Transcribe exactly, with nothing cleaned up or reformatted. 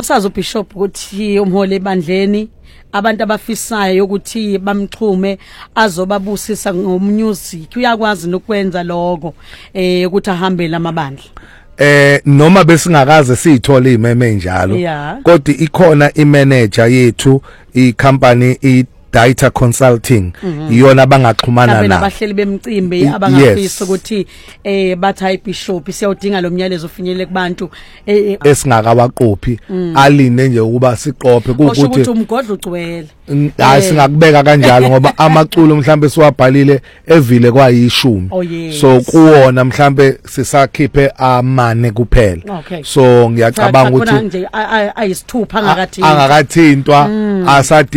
sazi uBishop ukuthi umholi ebandleni abantu abafisayo ukuthi bamxhume azobabusisa ngommusic uyakwazi nokwenza lokho eh ukuthi ahambele amabandla. Eh noma besingakaze sithola imeme njalo kodwa ikhona imanager yethu icompany i Data Consulting iyona abangaxhumana na abahleli bemcimbi abangafisa ukuthi eh bathi hayi Bishop siyawudinga lo myalezo ufinyelele kubantu esingakawaqophi aline nje ukuba siqophe ukuthi umgodlo ugcwele hayi singakubeka kanjalo ngoba amaculo mhlambe siwabhalile evile kwayishumi so kuwona mhlambe sisakhiphe amane kuphela so ngiyacabanga ukuthi nje ayisithupha angakathintwa angakathintwa asa